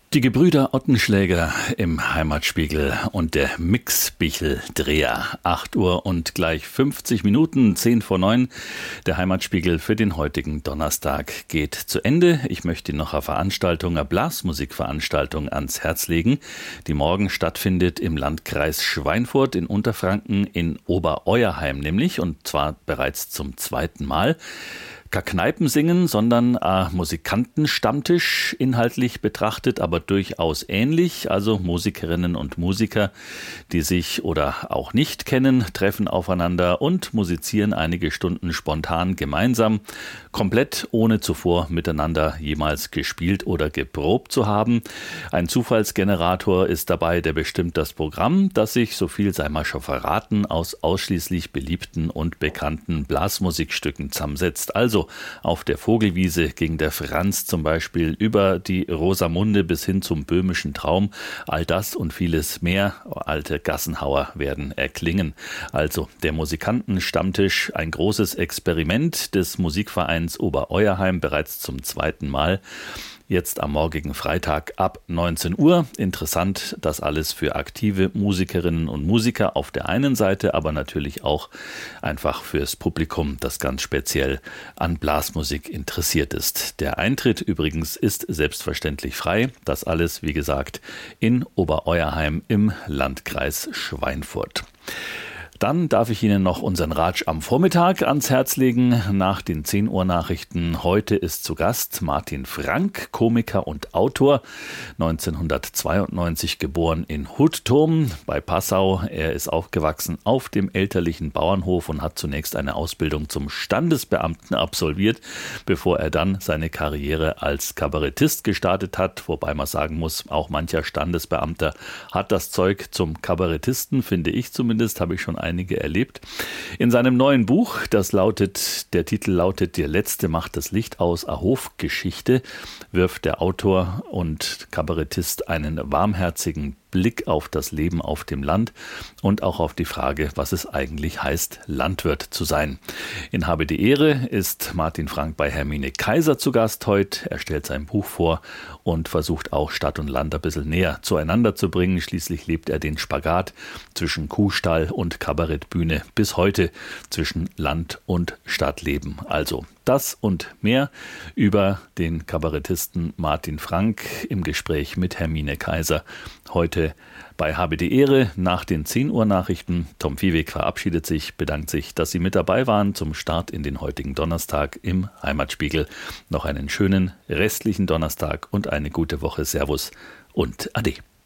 Die Gebrüder Ottenschläger im Heimatspiegel und der Mixbichel-Dreher. 8 Uhr und gleich 50 Minuten, 10 vor 9. Der Heimatspiegel für den heutigen Donnerstag geht zu Ende. Ich möchte noch eine Veranstaltung, eine Blasmusikveranstaltung ans Herz legen, die morgen stattfindet im Landkreis Schweinfurt in Unterfranken in Obereuerheim nämlich, und zwar bereits zum zweiten Mal. Kein Kneipensingen, sondern Musikantenstammtisch inhaltlich betrachtet, aber durchaus ähnlich. Also Musikerinnen und Musiker, die sich oder auch nicht kennen, treffen aufeinander und musizieren einige Stunden spontan gemeinsam, komplett ohne zuvor miteinander jemals gespielt oder geprobt zu haben. Ein Zufallsgenerator ist dabei, der bestimmt das Programm, das sich, so viel sei mal schon verraten, aus ausschließlich beliebten und bekannten Blasmusikstücken zusammensetzt. Also auf der Vogelwiese ging der Franz zum Beispiel über die Rosamunde bis hin zum böhmischen Traum. All das und vieles mehr, alte Gassenhauer, werden erklingen. Also der Musikantenstammtisch, ein großes Experiment des Musikvereins Obereuerheim, bereits zum zweiten Mal. Jetzt am morgigen Freitag ab 19 Uhr. Interessant, das alles für aktive Musikerinnen und Musiker auf der einen Seite, aber natürlich auch einfach fürs Publikum, das ganz speziell an Blasmusik interessiert ist. Der Eintritt übrigens ist selbstverständlich frei. Das alles, wie gesagt, in Obereuerheim im Landkreis Schweinfurt. Dann darf ich Ihnen noch unseren Ratsch am Vormittag ans Herz legen. Nach den 10 Uhr Nachrichten heute ist zu Gast Martin Frank, Komiker und Autor, 1992 geboren in Hutturm bei Passau. Er ist aufgewachsen auf dem elterlichen Bauernhof und hat zunächst eine Ausbildung zum Standesbeamten absolviert, bevor er dann seine Karriere als Kabarettist gestartet hat. Wobei man sagen muss, auch mancher Standesbeamter hat das Zeug zum Kabarettisten, finde ich zumindest, habe ich schon einige erlebt. In seinem neuen Buch, der Titel lautet Der Letzte macht das Licht aus, a Hofgeschichte, wirft der Autor und Kabarettist einen warmherzigen Blick auf das Leben auf dem Land und auch auf die Frage, was es eigentlich heißt, Landwirt zu sein. In Habe die Ehre ist Martin Frank bei Hermine Kaiser zu Gast heute. Er stellt sein Buch vor und versucht auch Stadt und Land ein bisschen näher zueinander zu bringen. Schließlich lebt er den Spagat zwischen Kuhstall und Kabarettbühne bis heute, zwischen Land und Stadtleben. Also das und mehr über den Kabarettisten Martin Frank im Gespräch mit Hermine Kaiser. Heute bei Habe die Ehre nach den 10 Uhr Nachrichten. Tom Viehweg verabschiedet sich, bedankt sich, dass Sie mit dabei waren zum Start in den heutigen Donnerstag im Heimatspiegel. Noch einen schönen restlichen Donnerstag und eine gute Woche. Servus und Ade.